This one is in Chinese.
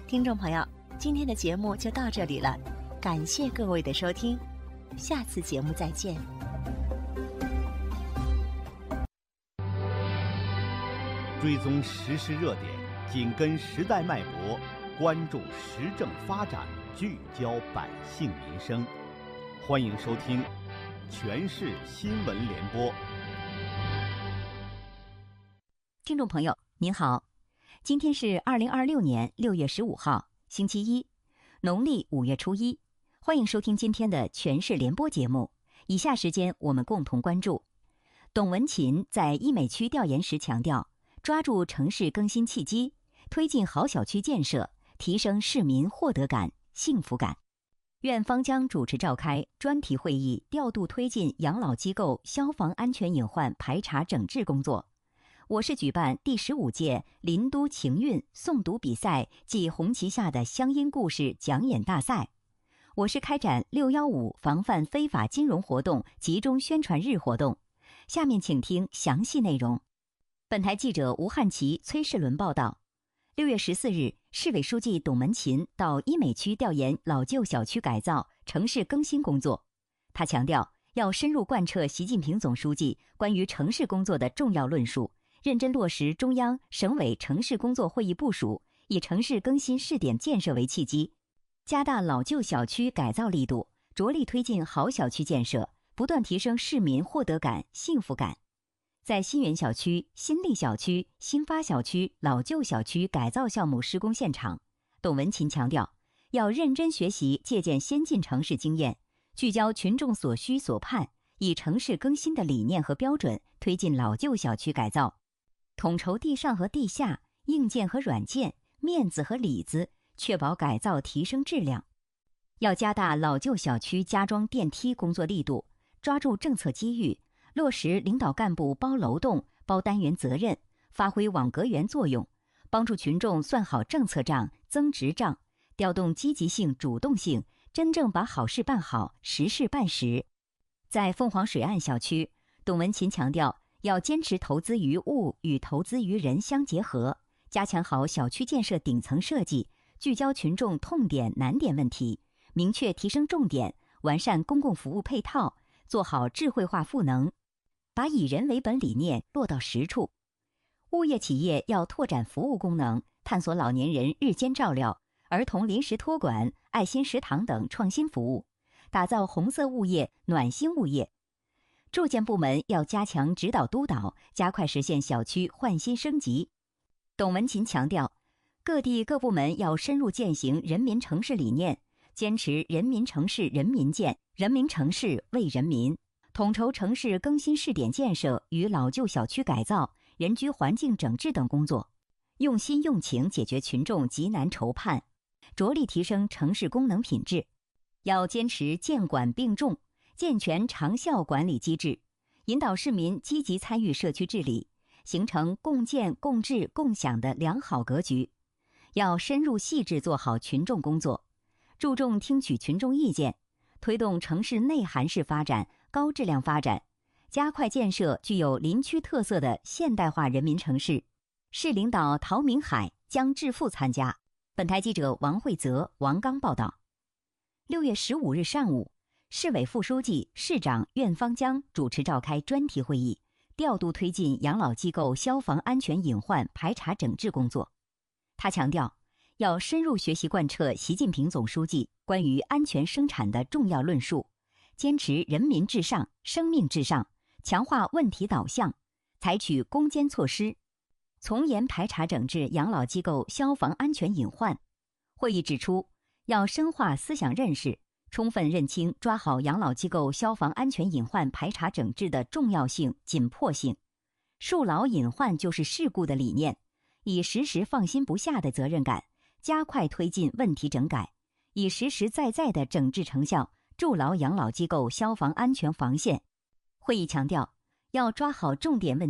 听众朋友，今天的节目就到这里了，感谢各位的收听，下次节目再见。 追踪时事热点，紧跟时代脉搏，关注时政发展，聚焦百姓民生。欢迎收听全市新闻联播。 听众朋友您好，今天是2026年6月15号星期一，农历5月初一。欢迎收听今天的全市联播节目。以下时间我们共同关注。董文琴在医美区调研时强调，抓住城市更新契机，推进好小区建设，提升市民获得感、幸福感。院方将主持召开专题会议，调度推进养老机构消防安全隐患排查整治工作。我市举办第15届林都情韵诵读比赛暨红旗下的乡音故事讲演大赛。我市开展615防范非法金融活动集中宣传日活动。下面请听详细内容。本台记者吴汉奇、崔世伦报道。6月14日，市委书记董文琴到医美区调研老旧小区改造、城市更新工作。他强调，要深入贯彻习近平总书记关于城市工作的重要论述，认真落实中央、省委城市工作会议部署，以城市更新试点建设为契机，加大老旧小区改造力度，着力推进好小区建设，不断提升市民获得感、幸福感。在新源小区、新立小区、新发小区、老旧小区改造项目施工现场，董文琴强调，要认真学习借鉴先进城市经验，聚焦群众所需所盼，以城市更新的理念和标准推进老旧小区改造，统筹地上和地下、硬件和软件、面子和里子，确保改造提升质量。要加大老旧小区加装电梯工作力度，抓住政策机遇，落实领导干部包楼栋、包单元责任，发挥网格员作用，帮助群众算好政策账、增值账，调动积极性、主动性，真正把好事办好，实事办实。在凤凰水岸小区，董文琴强调，要坚持投资于物与投资于人相结合，加强好小区建设顶层设计，聚焦群众痛点难点问题，明确提升重点，完善公共服务配套，做好智慧化赋能，把以人为本理念落到实处。物业企业要拓展服务功能，探索老年人日间照料、儿童临时托管、爱心食堂等创新服务，打造红色物业、暖心物业。住建部门要加强指导督导，加快实现小区换新升级。董文琴强调，各地各部门要深入践行人民城市理念，坚持人民城市人民建，人民城市为人民，统筹城市更新试点建设与老旧小区改造、人居环境整治等工作，用心用情解决群众急难愁盼，着力提升城市功能品质。要坚持建管并重，健全长效管理机制，引导市民积极参与社区治理，形成共建共治共享的良好格局。要深入细致做好群众工作，注重听取群众意见，推动城市内涵式发展、高质量发展，加快建设具有林区特色的现代化人民城市。市领导陶明海、姜志富参加。本台记者王慧泽、王刚报道。6月15日上午，市委副书记、市长苑方江主持召开专题会议，调度推进养老机构消防安全隐患排查整治工作。他强调，要深入学习贯彻习近平总书记关于安全生产的重要论述，坚持人民至上、生命至上，强化问题导向，采取攻坚措施，从严排查整治养老机构消防安全隐患。会议指出，要深化思想认识，充分认清抓好养老机构消防安全隐患排查整治的重要性、紧迫性，树牢隐患就是事故的理念，以时时放心不下的责任感，加快推进问题整改，以实实在在的整治成效筑牢养老机构消防安全防线。会议强调，要抓好重点问题。